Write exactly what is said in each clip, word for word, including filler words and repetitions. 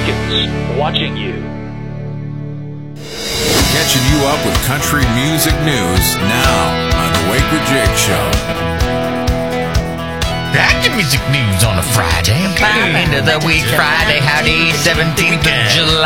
seconds, watching you. Catching you up with country music news now on the Wake with Jake Show. Country music news on a Friday. End of the week, Friday. Howdy, seventeenth of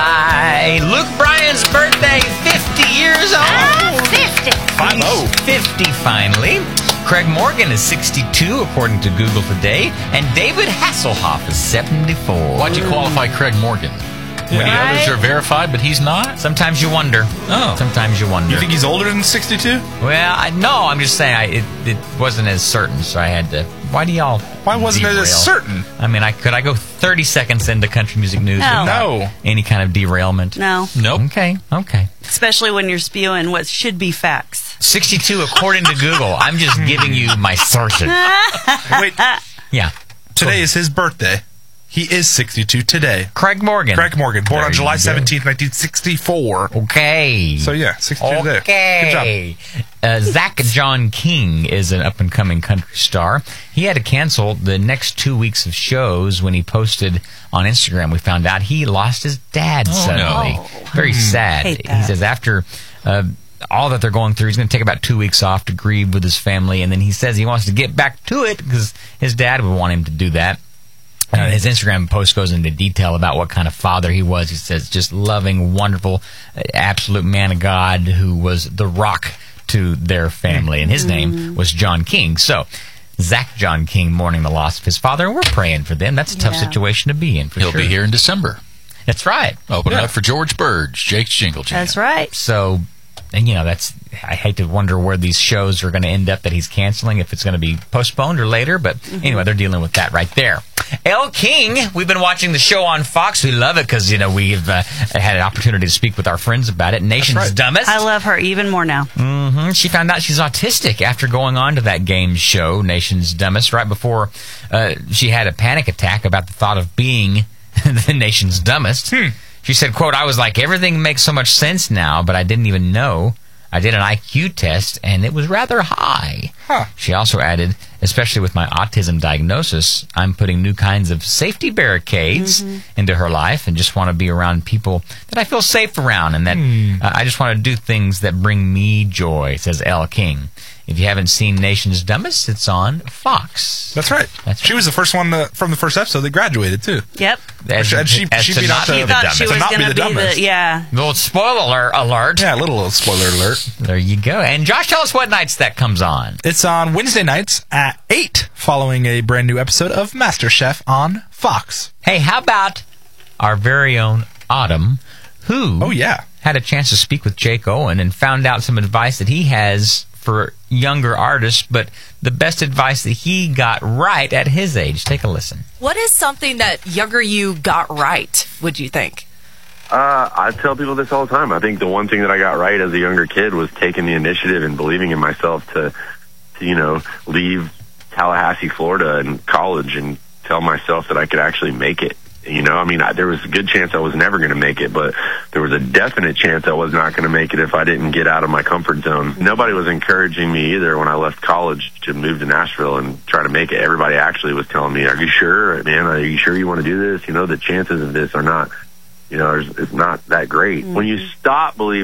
July. Luke Bryan's birthday, fifty years old. Ah, fifty. five oh. fifty, finally. Craig Morgan is sixty-two, according to Google today. And David Hasselhoff is seventy-four. Why'd you qualify Craig Morgan? When the Right. others are verified, but he's not? Sometimes you wonder. Oh. Sometimes you wonder. You think he's older than sixty-two? Well, I, no, I'm just saying I, it, it wasn't as certain, so I had to. Why do y'all? Why wasn't it derail? as certain? I mean, I could I go thirty seconds into country music news No. without No. any kind of derailment? No. Nope. Okay, okay. Especially when you're spewing what should be facts. sixty-two according to Google. I'm just giving you my sources. Wait, Yeah. today is his birthday. He is sixty-two today. Craig Morgan. Craig Morgan, born There on you July go. seventeenth, nineteen sixty-four. Okay. So, yeah, sixty-two today. Okay. Good job. Uh, Zach John King is an up-and-coming country star. He had to cancel the next two weeks of shows when he posted on Instagram. We found out he lost his dad Oh, suddenly. no. Very sad. Hate He that. says after uh, all that they're going through, he's going to take about two weeks off to grieve with his family, and then he says he wants to get back to it because his dad would want him to do that. Uh, his Instagram post goes into detail about what kind of father he was. He says just loving, wonderful, uh, absolute man of God who was the rock to their family. And his name was John King. So, Zach John King mourning the loss of his father. And we're praying for them. That's a tough Yeah. situation to be in, for He'll sure. be here in December. That's right. Opening Yeah. up for George Burge, Jake's Jingle Jam. That's right. So, and you know, that's, I hate to wonder where these shows are going to end up that he's canceling, if it's going to be postponed or later. But anyway, they're dealing with that right there. Elle King, we've been watching the show on Fox. We love it because, you know, we've uh, had an opportunity to speak with our friends about it. Nation's right. Dumbest. I love her even more now. hmm She found out she's autistic after going on to that game show, Nation's Dumbest, right before uh, she had a panic attack about the thought of being the nation's dumbest. She said, quote, I was like, everything makes so much sense now, but I didn't even know. I did an I Q test, and it was rather high. Huh. She also added, especially with my autism diagnosis, I'm putting new kinds of safety barricades into her life and just want to be around people that I feel safe around, and that uh, I just want to do things that bring me joy, says Elle King. If you haven't seen Nation's Dumbest, it's on Fox. That's right. That's she right. was the first one to, from the first episode that graduated, too. Yep. As, And she- as she to beat not out the- be She the thought dumbest. she To was not be going to the be the, dumbest. yeah. Little spoiler alert. Yeah, a little spoiler alert. There you go. And Josh, tell us what nights that comes on. It's on Wednesday nights at eight, following a brand new episode of MasterChef on Fox. Hey, how about our very own Autumn, who Oh, yeah. had a chance to speak with Jake Owen and found out some advice that he has for younger artists, but the best advice that he got right at his age. Take a listen. What is something that younger you got right, would you think? Uh, I tell people this all the time. I think the one thing that I got right as a younger kid was taking the initiative and believing in myself to, to you know, leave Tallahassee, Florida, and college and tell myself that I could actually make it. You know, I mean, I, there was a good chance I was never going to make it, but there was a definite chance I was not going to make it if I didn't get out of my comfort zone. Nobody was encouraging me either when I left college to move to Nashville and try to make it. Everybody actually was telling me, are you sure, man, are you sure you want to do this? You know, the chances of this are not, you know, it's not that great. Mm-hmm. When you stop believing